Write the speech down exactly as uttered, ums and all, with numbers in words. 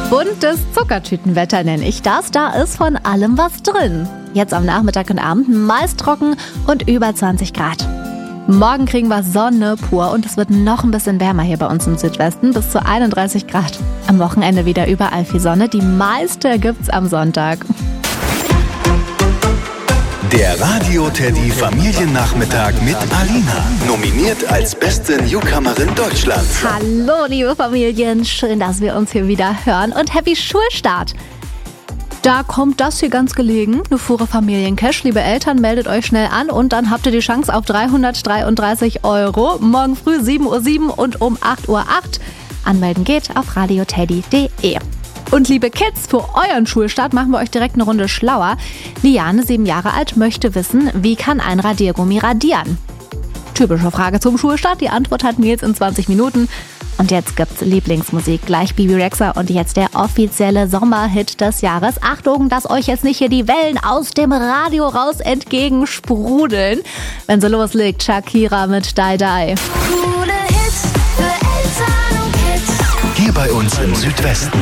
Buntes Zuckertütenwetter nenne ich das, da ist von allem was drin. Jetzt am Nachmittag und Abend meist trocken und über zwanzig Grad. Morgen kriegen wir Sonne pur und es wird noch ein bisschen wärmer hier bei uns im Südwesten, bis zu einunddreißig Grad. Am Wochenende wieder überall viel Sonne, die meiste gibt's am Sonntag. Der Radio-Teddy Familiennachmittag mit Alina. Nominiert als beste Newcomerin Deutschlands. Hallo liebe Familien, schön, dass wir uns hier wieder hören und Happy Schulstart. Da kommt das hier ganz gelegen, eine Fuhre Familiencash. Liebe Eltern, meldet euch schnell an und dann habt ihr die Chance auf dreihundertdreiunddreißig Euro. Morgen früh sieben Uhr sieben und um acht Uhr acht. Anmelden geht auf radioteddy punkt de. Und liebe Kids, für euren Schulstart machen wir euch direkt eine Runde schlauer. Liane, sieben Jahre alt, möchte wissen, wie kann ein Radiergummi radieren? Typische Frage zum Schulstart, die Antwort hat Nils in zwanzig Minuten. Und jetzt gibt's Lieblingsmusik, gleich Bibi Rexha und jetzt der offizielle Sommerhit des Jahres. Achtung, dass euch jetzt nicht hier die Wellen aus dem Radio raus entgegensprudeln. Wenn so loslegt, Shakira mit Die Die. Hier bei uns im Südwesten.